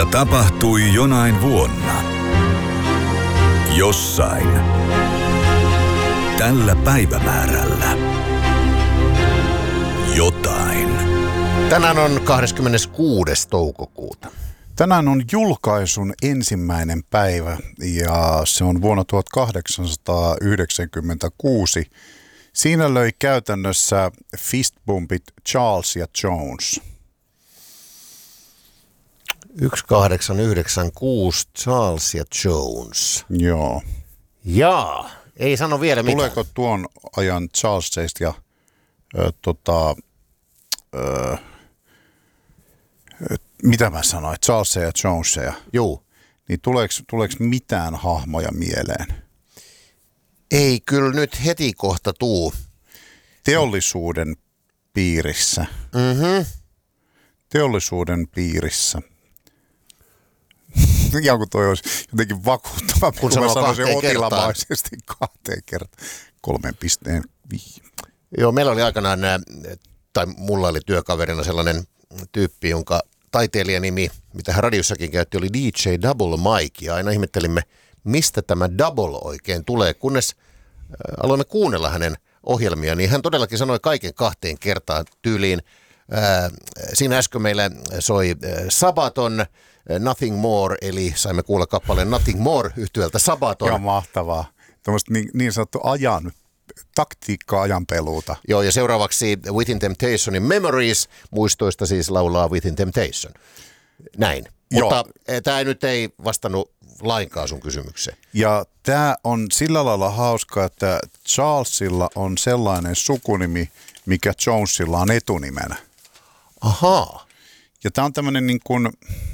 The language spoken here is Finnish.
Ja tapahtui jonain vuonna. Jossain. Tällä päivämäärällä. Jotain. Tänään on 26. toukokuuta. Tänään on julkaisun ensimmäinen päivä ja se on vuonna 1896. Siinä löi käytännössä fistbumpit Charles ja Jones. 1896 Charles ja Jones. Joo. Jaa, ei sano vielä mitään. Tuleeko tuon ajan Charlesista ja mitä mä sanoin, Charlesia ja Jonesia? Juu. Niin tuleeko mitään hahmoja mieleen? Ei kyllä nyt heti kohta tuu. Teollisuuden piirissä. Teollisuuden piirissä. Ja kun toi olisi jotenkin vakuuttava, kun mä sanoisin otilamaisesti 2 kertaa. 3,5. Joo, meillä oli aikanaan, tai mulla oli työkaverina sellainen tyyppi, jonka taiteilijanimi, mitä hän radiossakin käytti, oli DJ Double Mike. Ja aina ihmettelimme, mistä tämä double oikein tulee, kunnes aloimme kuunnella hänen ohjelmia, niin hän todellakin sanoi kaiken 2 kertaan tyyliin. Siinä äsken meillä soi Sabaton, Nothing More, eli saimme kuulla kappaleen Nothing More yhtyöltä Sabaton. Joo, mahtavaa. Tuommoista niin sanottu taktiikkaa ajanpeluuta. Joo, ja seuraavaksi Within Temptationin Memories, muistoista siis laulaa Within Temptation. Näin. Joo. Mutta tämä nyt ei vastannut lainkaan sun kysymykseen. Ja tämä on sillä lailla hauska, että Charlesilla on sellainen sukunimi, mikä Jonesilla on etunimenä. Ahaa. Ja tämä on tämmöinen niin kuin,